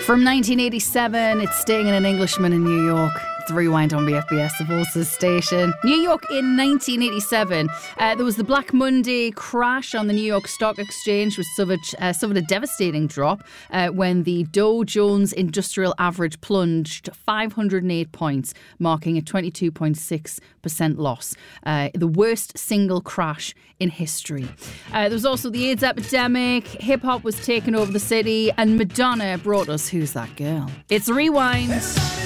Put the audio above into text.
From 1987, it's Sting and an Englishman in New York. It's Rewind on BFBS, the Voices station. New York in 1987. There was the Black Monday crash on the New York Stock Exchange, which suffered a devastating drop when the Dow Jones Industrial Average plunged 508 points, marking a 22.6% loss. The worst single crash in history. There was also the AIDS epidemic. Hip-hop was taking over the city, and Madonna brought us Who's That Girl? It's Rewind.